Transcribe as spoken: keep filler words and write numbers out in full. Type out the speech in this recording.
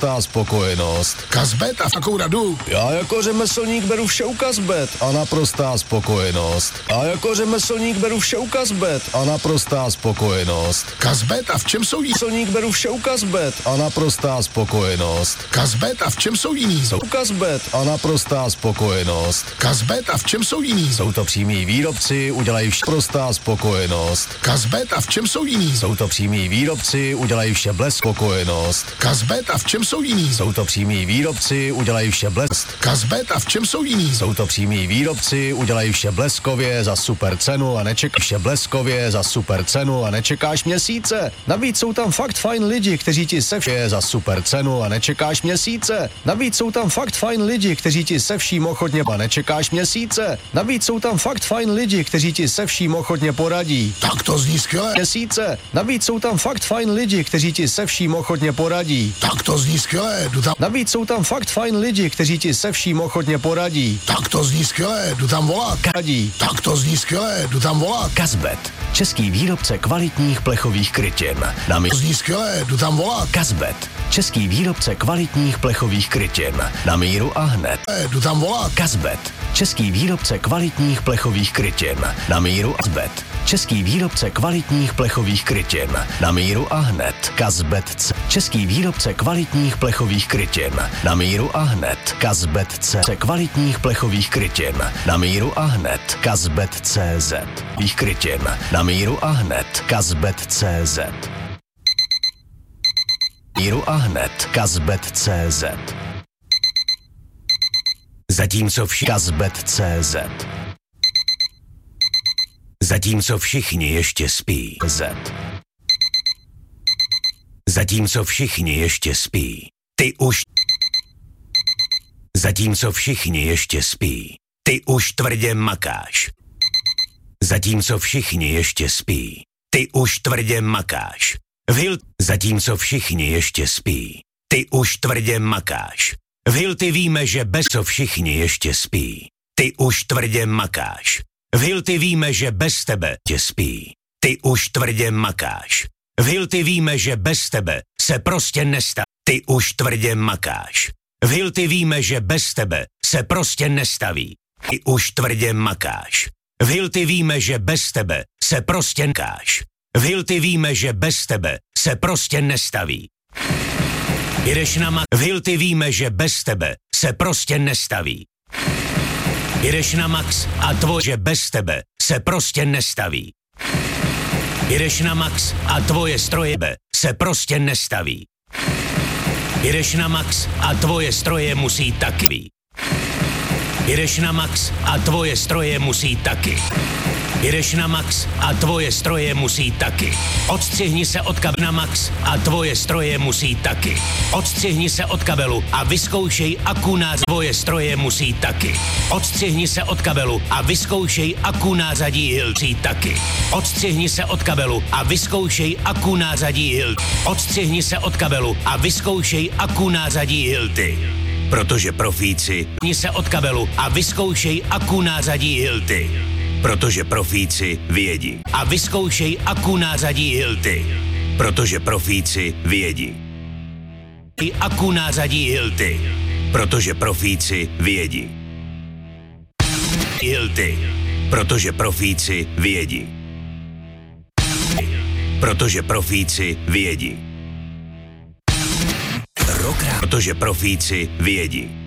naprostá spokojenost. Kazbet a takovou radu. Já jako řemeslník beru vše u Kazbet a naprostá spokojenost. Já jako řemeslník beru vše u Kazbet a naprostá spokojenost. Kazbet a v čem jsou jiný? Řemeslník beru vše u Kazbet a naprostá spokojenost. Kazbet a v čem jsou jiný? Jsou Kazbet a naprostá spokojenost. Kazbet a v čem jsou jiný? Jsou to přímí výrobci, udělají vše prostá spokojenost. Kazbet a v čem jsou jiný? Jsou to přímí výrobci, udělají vše blesk spokojenost. Kazbet a v čem jsou jiný? Jsou to přímí výrobci, udělají vše blesk. Kazbet a v čem jsou jiný? Jsou to přímí výrobci, udělají vše bleskově za super cenu a nečekáš vše bleskově za super cenu a nečekáš měsíce. Navíc jsou tam fakt fajn lidi, kteří ti se vše za super cenu a nečekáš měsíce. Navíc jsou tam fakt fajn lidi, kteří ti se vším ochotně a nečekáš měsíce. Navíc jsou tam fakt fajn lidi, kteří ti se vším ochotně poradí. Tak to zní skvěle. Měsíce. Navíc jsou tam fakt fajn lidi, kteří ti se vším ochotně poradí. Tak to zní skvěle. Jdu tam. Navíc jsou tam fakt fajn lidi, kteří ti se vším ochotně poradí. Tak to zní skvěle. Jdu tam volat. Radí. Tak to zní skvěle. Jdu tam volat. Kazbet. Český výrobce kvalitních plechových krytin. Na mi... To zní skvěle. Jdu tam volat. Kazbet. Český výrobce kvalitních plechových krytin. Na míru a hned. Jdu tam volat. Kazbet. Český výrobce kvalitních plechových krytin. Na míru Kazbet. Český výrobce kvalitních plechových krytin. Na míru a hned. Kazbet. Český výrobce kvalitních plechových krytin. Na míru a hned. Kazbet. C. Kvalitních plechových krytin. Na míru a hned. Kazbet tečka cé zet. Vých krytin. Na míru a hned. Kazbet tečka cé zet. Míru a hned. Kazbet tečka cé zet. Zatímco všichni Kazbet tečka cé zet. Zatímco všichni ještě spí. Z. Zatímco všichni ještě spí. Ty už. Zatímco všichni ještě spí. Ty už tvrdě makáš. Zatímco všichni ještě spí. Ty už tvrdě makáš. V Hil... Zatímco všichni ještě spí. Ty už tvrdě makáš. V Hilty víme, že bez co všichni ještě spí. Ty už tvrdě makáš. V Hilty víme, že bez tebe tě spí. Ty už tvrdě makáš. V Hilty víme, že bez tebe se prostě nestá. Ty už tvrdě makáš. V Hilty víme, že bez tebe se prostě nestaví. Ty už tvrdě makáš. V Hilty víme, že bez tebe se prostě nekáš. V Hilty víme, že bez tebe se prostě nestaví. Jdeš na ma... V Hilty víme, že bez tebe se prostě nestaví. Jdeš na max a tvoje, že bez tebe se prostě nestaví. Jdeš na max a tvoje stroje se prostě nestaví. Jdeš na max a tvoje stroje musí taky být. Jdeš na max a tvoje stroje musí taky. Jdeš na max a tvoje stroje musí taky. Odstřihni se od kabelu na max a tvoje stroje musí taky. Odstřihni se od kabelu a vyzkoušej akku na tvoje stroje musí taky. Odstřihni se od kabelu a vyzkoušej akku názadí Hilty taky. Odstřihni se od kabelu a vyzkoušej akku názadí Hilty. Odstřihni se od kabelu a vyzkoušej akku názadí Hilty. Protože profíci se od kabelu a vyzkoušej akku názadí Hilty. Protože profíci vědí. A vyzkoušej akku názadí Hilty. Protože profíci vědí. Akku názadí Hilty. Protože profíci vědí. Hilty. Protože profíci vědí. Protože profíci vědí. Protože profíci vědí.